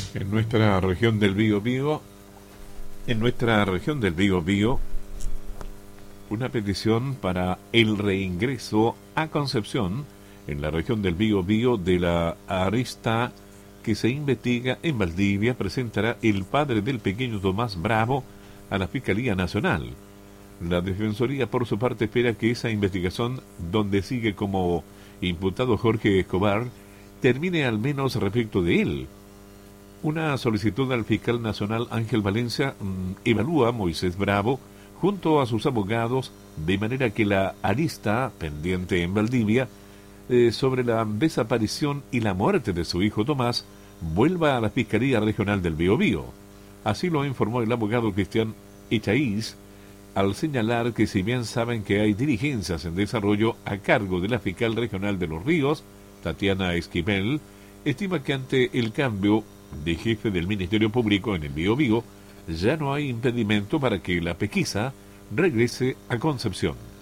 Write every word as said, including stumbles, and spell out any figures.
En nuestra región del Biobío, en nuestra región del Biobío, una petición para el reingreso a Concepción, en la región del Biobío, de la arista que se investiga en Valdivia, presentará el padre del pequeño Tomás Bravo a la Fiscalía Nacional. La Defensoría, por su parte, espera que esa investigación, donde sigue como imputado Jorge Escobar, termine al menos respecto de él. Una solicitud al fiscal nacional Ángel Valencia mmm, evalúa a Moisés Bravo junto a sus abogados, de manera que la arista pendiente en Valdivia eh, sobre la desaparición y la muerte de su hijo Tomás vuelva a la Fiscalía Regional del Biobío. Así lo informó el abogado Cristian Echaíz, al señalar que si bien saben que hay diligencias en desarrollo a cargo de la fiscal regional de Los Ríos, Tatiana Esquivel, estima que ante el cambio de jefe del Ministerio Público en el Biobío, ya no hay impedimento para que la pesquisa regrese a Concepción.